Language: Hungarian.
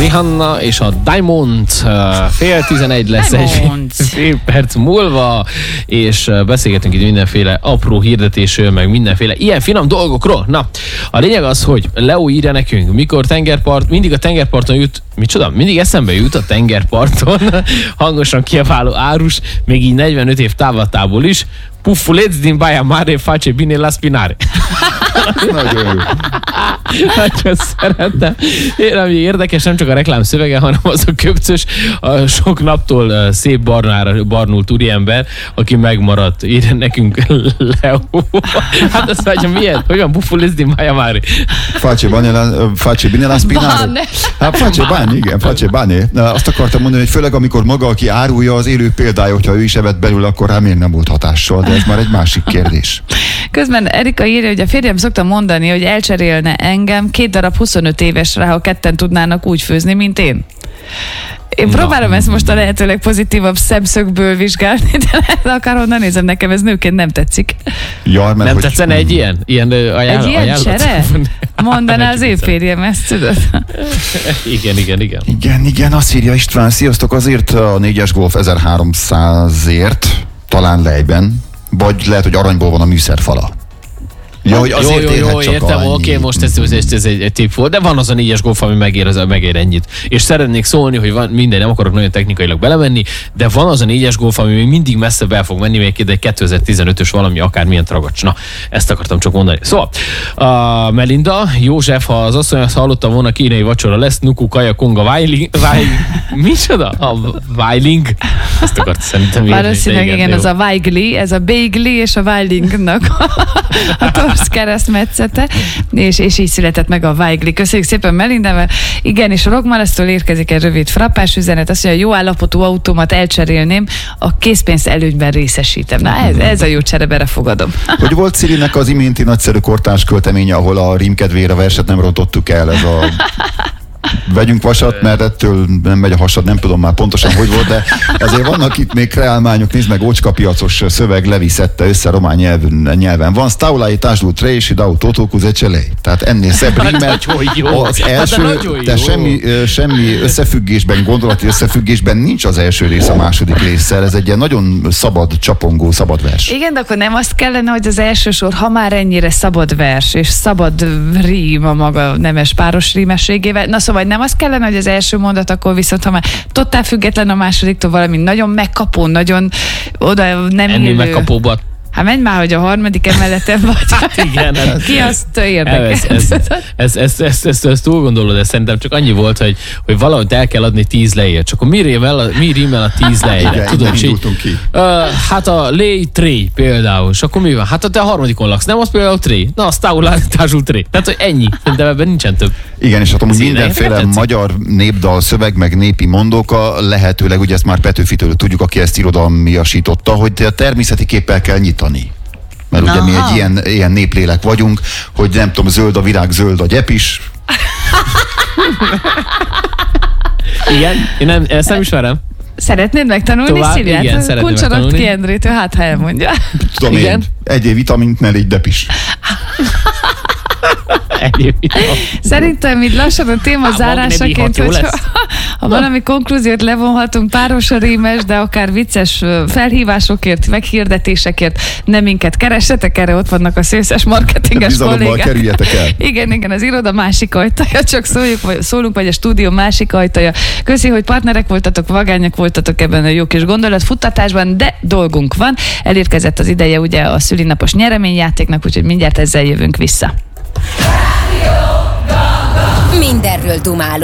Rihanna és a Diamond. 10:11 lesz Diamond. egy fél perc múlva, és beszélgetünk itt mindenféle apró hirdetésről, meg mindenféle ilyen finom dolgokról. Na, a lényeg az, hogy Leo írja nekünk, mikor tengerpart, mindig a tengerparton jut, micsoda? Mindig eszembe jut a tengerparton hangosan kiabáló árus, még így 45 év távlatából is. Puffuleți din Baia Mare face bine la spinare. Nagyon jó. Nagyon szeretem. Én, ami érdekes, nem csak a reklám szövege, hanem az a köpcös, a sok naptól szép barnult úriember, aki megmaradt. Írja nekünk Leo. Hát azt mondja, milyen? Hogy van Puffuleți din Baia Mare? Face bine la spinare. Hát face bani, igen, face bani. Azt akartam mondani, hogy főleg amikor maga, aki árulja, az élő példája, hogyha ő is evett belül, akkor rá miért nem volt hatással, de ez már egy másik kérdés. Közben Erika írja, hogy a férjem szokta mondani, hogy elcserélne engem 2 darab 25 évesre, ha ketten tudnának úgy főzni, mint én. Én próbálom ezt most a lehetőleg pozitívabb szemszögből vizsgálni, de akárhonnan nézem, nekem ez nőként nem tetszik. Jaj, mert nem tetszene egy ilyen? Egy ilyen csere? Mondaná az én férjem ezt, tudod? Igen, azt írja István, sziasztok, azért a 4-es Golf 1300-ért, talán Lejben, vagy lehet, hogy aranyból van a műszerfala. Ja, hogy azért jó, értem, oké, most ez egy tipp volt, de van az a 4-es Golf, ami megér ennyit. És szeretnék szólni, hogy van minden, nem akarok nagyon technikailag belemenni, de van az a 4-es Golf, ami még mindig messze el fog menni, még egy 2015-ös valami, akármilyen tragacs. Na, ezt akartam csak mondani. Szóval, Melinda, József, ha az asszony azt hallotta volna, kínai vacsora lesz, nuku, kaja, konga, micsoda? A Weiling? Ezt akart szerintem írni. Valószínűleg igen, ez a Weigli, ez a Beigli és a Weilingnak a torsz keresztmetszete, és így született meg a Weigli. Köszönjük szépen Melindával. Igen, és Rogmaresztől érkezik egy rövid frappás üzenet, azt mondja, jó állapotú autómat elcserélném, a készpénzt előnyben részesítem. Na, ez a jó csere, berefogadom. Hogy volt Cirinek az iménti nagyszerű kortárs költeménye, ahol a rímkedvére verset nem rontottuk el, ez a vegyünk vasat, mert ettől nem megy a hasad, nem tudom már pontosan, hogy volt, de azért vannak itt még kreálmányok, nézd meg, ócskapiacos szöveg, Levi szedte össze román nyelven. Van staulai tásdul trési, dau totóku zecelej. Tehát ennél szebb rímmel. Az első, de semmi összefüggésben, gondolati összefüggésben nincs az első rész a második résszel. Ez egy ilyen nagyon szabad, csapongó, szabad vers. Igen, de akkor nem azt kellene, hogy az első sor, ha már ennyire szabad vers, és szabad rím a maga nemes páros rímességével, na szóval nem az kellene, hogy az első mondat, akkor viszont ha már totál független a másodiktól valami nagyon megkapó, nagyon oda nem ennél illő. megkapóbbat. Hát menj már, hogy a harmadik emeleten vagy. Hát igen. Ki azt érdekel? Ezt túl gondolod, de szerintem csak annyi volt, hogy valahogy el kell adni 10 lejért. Csak akkor mi rímel a 10 lejére? Tudod, ki. Hát a lej tré például. És akkor mi van? Hát te a harmadikon laksz, nem az például tré? Na, az táulátású tré. Tehát, hogy ennyi. Szerintem ebben nincsen több. Igen, és hát mindenféle magyar népdal szöveg, meg népi mondóka lehetőleg, ugye ezt már Petőfitől tudjuk, aki ezt irodalmiasította, hogy a természeti képpel kell nyitani. Mert ugye mi egy ilyen néplélek vagyunk, hogy nem tudom, zöld a virág, zöld a gyep is. Igen? Ezt nem ismerem. Szeretnéd megtanulni, Sziliát? Igen, szeretném megtanulni. Ki Endrétől, hát ha elmondja. Tudom igen? Én, egyéb vitamint, ne légy dep is. Szerintem így lassan a téma zárásaként, ha valami konklúziót levonhatunk, páros a rímes, de akár vicces felhívásokért, meghirdetésekért nem minket keressetek, erre ott vannak a szőszes marketinges kollégák. Kerüljetek el. Igen, az iroda másik ajtaja, csak szólunk, vagy a stúdió másik ajtaja. Köszi, hogy partnerek voltatok, vagányak voltatok ebben a jó kis gondolatfuttatásban, de dolgunk van. Elérkezett az ideje ugye a szülinapos nyereményjátéknak, úgyhogy mindjárt ezzel jövünk vissza. Mindenről dumálunk.